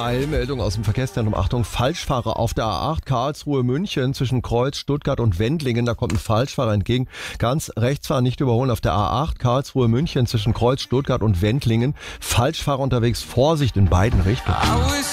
Eilmeldung aus dem Verkehrszentrum. Achtung, Falschfahrer auf der A8 Karlsruhe-München zwischen Kreuz, Stuttgart und Wendlingen. Da kommt ein Falschfahrer entgegen. Ganz rechts fahren, nicht überholen. Auf der A8 Karlsruhe-München zwischen Kreuz, Stuttgart und Wendlingen. Falschfahrer unterwegs. Vorsicht in beiden Richtungen.